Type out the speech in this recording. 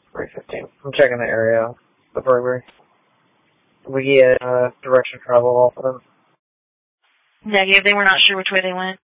315. I'm checking the area. The burglary. We get direction travel off of them. Negative. They were not sure which way they went.